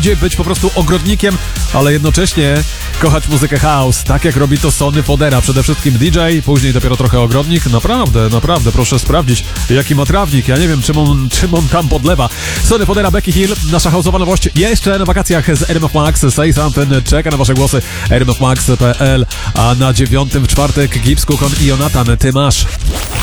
być po prostu ogrodnikiem, ale jednocześnie kochać muzykę house, tak jak robi to Sonny Fodera. Przede wszystkim DJ, później dopiero trochę ogrodnik. Naprawdę, proszę sprawdzić, jaki ma trawnik. Ja nie wiem, czym on tam podlewa. Sonny Fodera, Becky Hill, nasza house'owa nowość. Jeszcze na wakacjach z RMF Max. Say Something, czeka na wasze głosy. rmfmax.pl, a na 9 w czwartek Gibbs, Kukon i Jonathan. Ty masz.